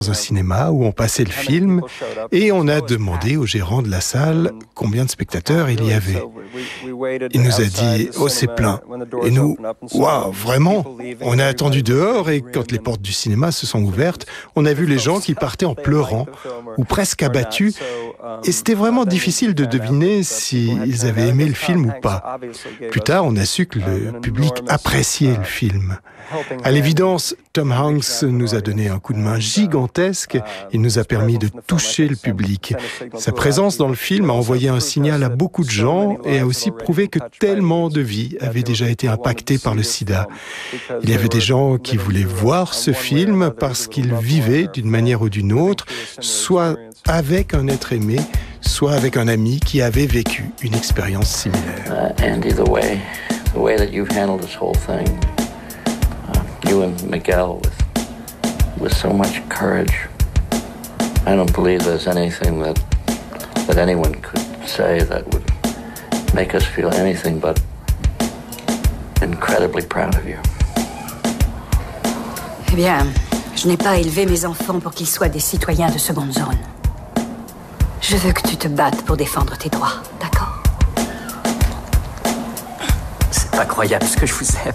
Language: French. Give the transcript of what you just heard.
un cinéma où on passait le film et on a demandé au gérant de la salle combien de spectateurs il y avait. Il nous a dit « Oh, c'est plein ». Et nous, « Waouh, vraiment ?» On a attendu dehors et quand les portes du cinéma se sont ouvertes, on a vu les gens qui partaient en pleurant ou presque abattus et c'était vraiment difficile de deviner s'ils avaient aimé le film ou pas. Plus tard, on a su que le public appréciait le film. À l'évidence, Tom Hanks nous a donné un coup de main gigantesque. Il nous a permis de toucher le public. Sa présence dans le film a envoyé un signal à beaucoup de gens et a aussi prouvé que tellement de vies avaient déjà été impactées par le sida. Il y avait des gens qui voulaient voir ce film parce qu'ils vivaient d'une manière ou d'une autre, soit avec un être aimé, soit avec un ami qui avait vécu une expérience similaire. Andy, the way that you've handled this whole thing, you and Miguel with so much courage. I don't believe there's anything that anyone could say that would make us feel anything but incredibly proud of you. Eh bien, je n'ai pas élevé mes enfants pour qu'ils soient des citoyens de seconde zone. Je veux que tu te battes pour défendre tes droits, d'accord? C'est incroyable ce que je vous aime.